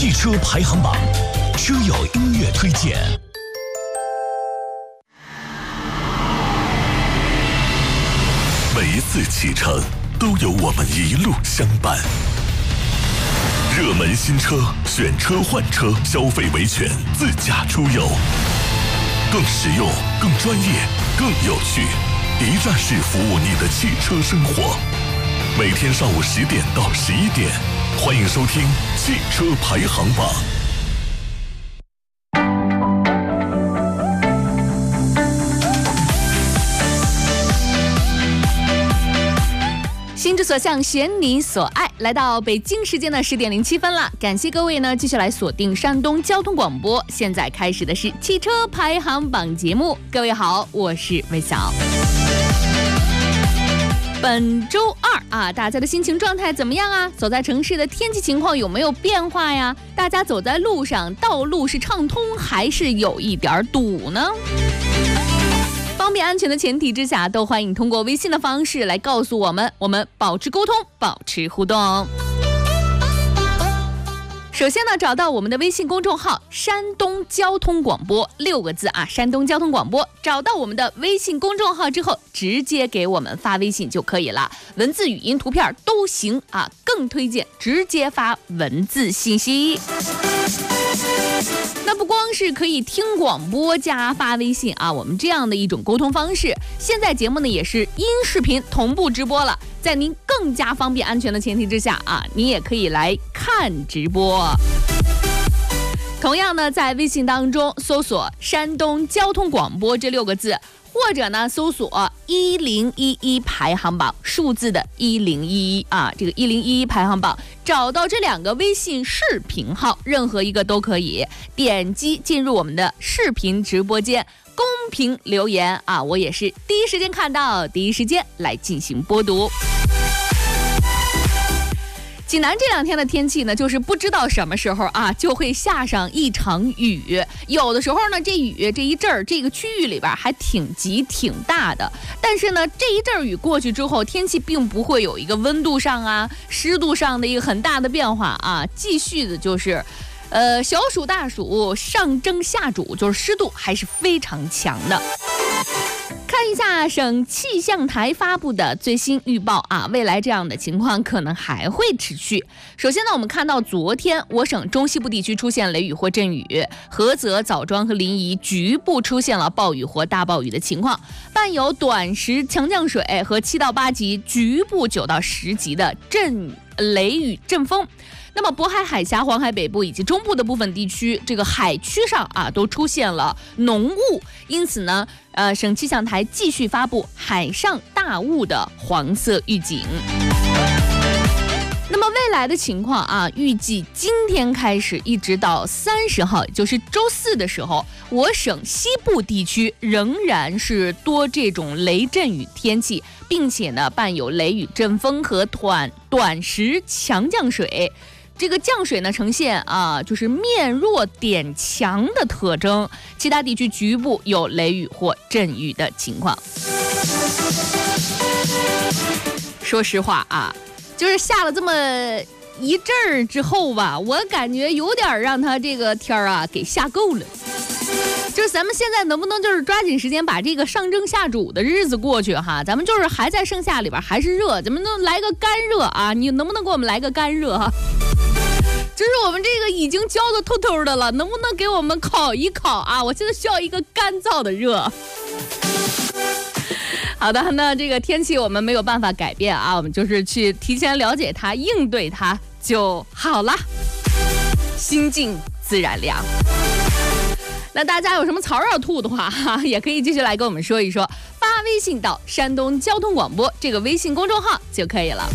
汽车排行榜，车友音乐推荐。每一次启程都有我们一路相伴。热门新车，选车换车，消费维权，自驾出游，更实用、更专业、更有趣，一站式服务你的汽车生活。每天上午10点到11点，欢迎收听汽车排行榜。 心之所向，选你所爱。来到北京时间的10点07分了，感谢各位呢继续来锁定山东交通广播。现在开始的是汽车排行榜节目。各位好，我是魏晓。本周二啊，大家的心情状态怎么样啊？走在城市的天气情况有没有变化呀？大家走在路上，道路是畅通还是有一点堵呢？方便安全的前提之下，都欢迎通过微信的方式来告诉我们，我们保持沟通，保持互动。首先呢，找到我们的微信公众号山东交通广播6个字啊，山东交通广播，找到我们的微信公众号之后，直接给我们发微信就可以了，文字、语音、图片都行啊，更推荐直接发文字信息。那不光是可以听广播加发微信啊，我们这样的一种沟通方式，现在节目呢也是音视频同步直播了，在您更加方便安全的前提之下啊，你也可以来看直播。同样呢，在微信当中搜索山东交通广播这6个字，或者呢搜索1011排行榜，数字的1011啊，这个1011排行榜，找到这2个微信视频号，任何一个都可以，点击进入我们的视频直播间，公屏留言啊，我也是第一时间看到，第一时间来进行播读。济南这2天的天气呢，就是不知道什么时候啊就会下上一场雨，有的时候呢这雨这一阵儿这个区域里边还挺急挺大的，但是呢这一阵雨过去之后，天气并不会有一个温度上啊湿度上的一个很大的变化啊，继续的就是小暑大暑上蒸下煮，就是湿度还是非常强的。看一下省气象台发布的最新预报啊，未来这样的情况可能还会持续。首先呢，我们看到昨天我省中西部地区出现雷雨或阵雨，菏泽、枣庄和临沂局部出现了暴雨或大暴雨的情况，伴有短时强降水和7到8级、局部9到10级的雷雨阵风。那么渤海海峡、黄海北部以及中部的部分地区，这个海区上啊都出现了浓雾，因此呢，省气象台继续发布海上大雾的黄色预警。那么未来的情况啊，预计今天开始一直到30号，也就是周4的时候，我省西部地区仍然是多这种雷阵雨天气，并且呢伴有雷雨阵风和短时强降水。这个降水呢呈现啊，就是面弱点强的特征，其他地区局部有雷雨或阵雨的情况。说实话啊，就是下了这么一阵儿之后吧，我感觉有点让他这个天儿啊给下够了。就是咱们现在能不能就是抓紧时间把这个上蒸下煮的日子过去哈？咱们就是还在盛夏里边还是热，咱们能来个干热啊？你能不能给我们来个干热哈？就是我们这个已经焦得透透的了，能不能给我们烤一烤啊？我现在需要一个干燥的热。好的，那这个天气我们没有办法改变啊，我们就是去提前了解它，应对它就好了，心静自然凉。那大家有什么槽要吐的话哈，也可以继续来跟我们说一说，发微信到山东交通广播这个微信公众号就可以了。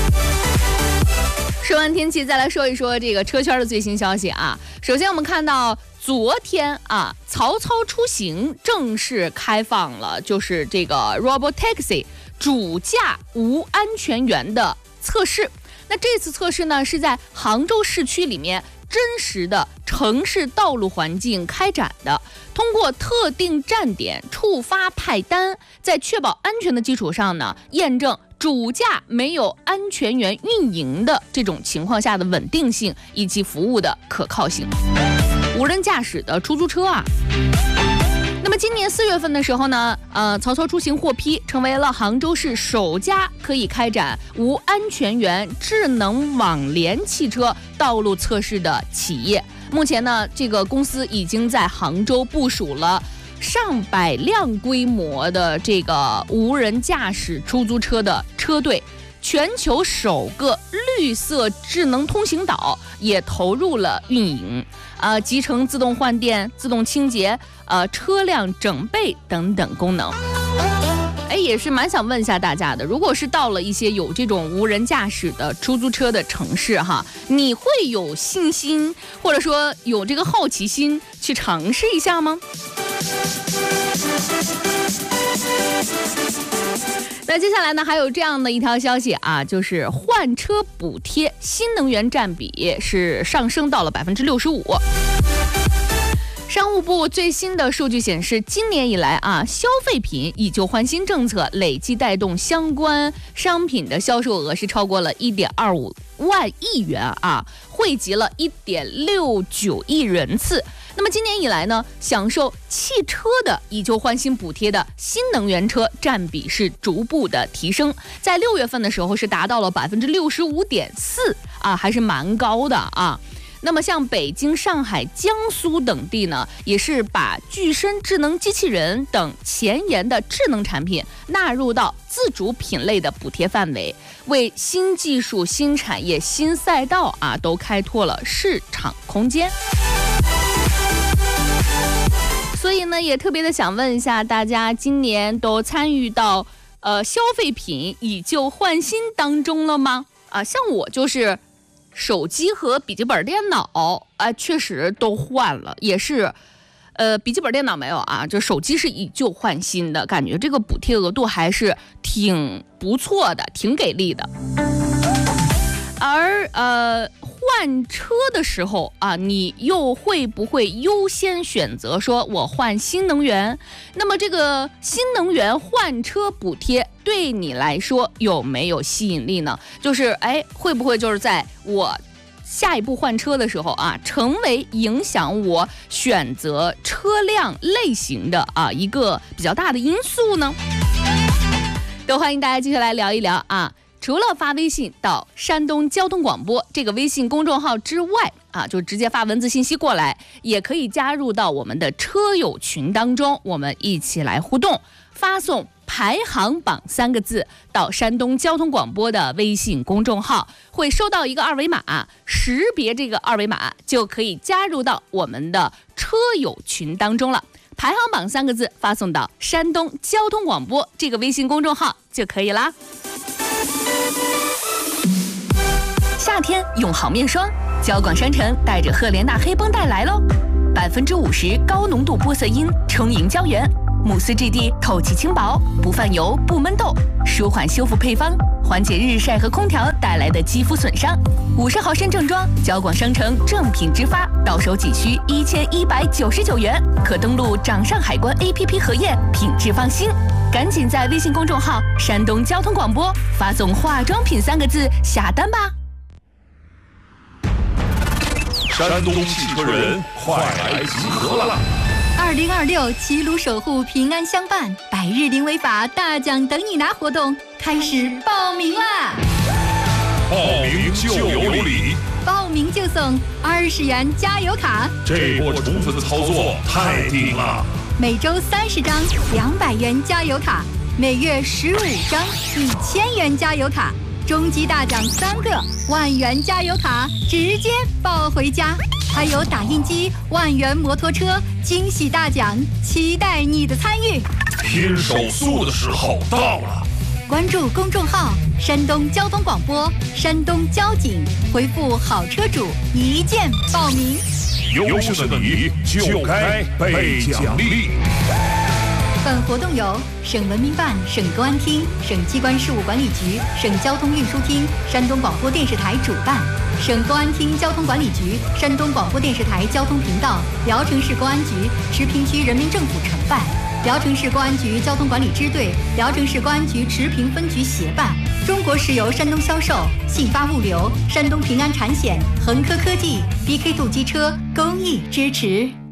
说完天气，再来说一说这个车圈的最新消息啊。首先我们看到昨天啊，曹操出行正式开放了，就是这个 Robotaxi 主驾无安全员的测试。那这次测试呢，是在杭州市区里面真实的城市道路环境开展的，通过特定站点触发派单，在确保安全的基础上呢，验证主驾没有安全员运营的这种情况下的稳定性以及服务的可靠性。无人驾驶的出租车啊，那么今年4月份的时候呢，曹操出行获批，成为了杭州市首家可以开展无安全员智能网联汽车道路测试的企业。目前呢，这个公司已经在杭州部署了上百辆规模的这个无人驾驶出租车的车队，全球首个绿色智能通行岛也投入了运营，集成自动换电、自动清洁、车辆整备等等功能。也是蛮想问一下大家的，如果是到了一些有这种无人驾驶的出租车的城市哈，你会有信心或者说有这个好奇心去尝试一下吗？那接下来呢，还有这样的一条消息啊，就是换车补贴新能源占比是上升到了65%。商务部最新的数据显示，今年以来啊，消费品以旧换新政策累计带动相关商品的销售额是超过了1.25万亿元啊，惠及了1.69亿人次。那么今年以来呢，享受汽车的以旧换新补贴的新能源车占比是逐步的提升，在6月份的时候是达到了65.4%啊，还是蛮高的啊。那么像北京、上海、江苏等地呢，也是把具身智能机器人等前沿的智能产品纳入到自主品类的补贴范围，为新技术、新产业、新赛道啊都开拓了市场空间。所以呢，也特别的想问一下大家，今年都参与到消费品以旧换新当中了吗？像我就是手机和笔记本电脑确实都换了，也是笔记本电脑没有啊，就手机是以旧换新的，感觉这个补贴额度还是挺不错的，挺给力的。而换车的时候啊，你又会不会优先选择说我换新能源？那么这个新能源换车补贴对你来说有没有吸引力呢？就是会不会就是在我下一步换车的时候啊，成为影响我选择车辆类型的一个比较大的因素呢？都欢迎大家接下来聊一聊啊。除了发微信到山东交通广播这个微信公众号之外啊，就直接发文字信息过来，也可以加入到我们的车友群当中，我们一起来互动，发送排行榜3个字到山东交通广播的微信公众号，会收到一个二维码，识别这个二维码就可以加入到我们的车友群当中了。排行榜3个字发送到山东交通广播这个微信公众号就可以啦。夏天用好面霜，交广商城带着赫莲娜黑绷带来喽，50%高浓度玻色因充盈胶原，慕斯质地透气轻薄，不泛油不闷痘，舒缓修复配方，缓解日晒和空调带来的肌肤损伤。50毫升正装，交广商城正品直发，到手仅需1199元，可登录掌上海关 APP 核验，品质放心。赶紧在微信公众号山东交通广播发送化妆品3个字下单吧。 山东汽车人快来集合了 ！2026齐鲁守护平安相伴100日零违法大奖等你拿活动开始报名啦！ 报名就有礼， 报名就送20元加油卡， 这波宠粉操作太顶了！ 每周30张200元加油卡，每月15张1000元加油卡，终极大奖3个10000元加油卡，直接抱回家。还有打印机、10000元摩托车，惊喜大奖，期待你的参与。 拼手速的时候到了！ 关注公众号山东交通广播、山东交警，回复好车主一键报名。 优秀的你就该被奖励。 本活动由省文明办、省公安厅、省机关事务管理局、省交通运输厅、山东广播电视台主办，省公安厅交通管理局、山东广播电视台交通频道、聊城市公安局、池平区人民政府承办，聊城市公安局交通管理支队、聊城市公安局池平分局协办。 中国石油山东销售、信发物流、山东平安产险、恒科科技、BK 度机车公益支持。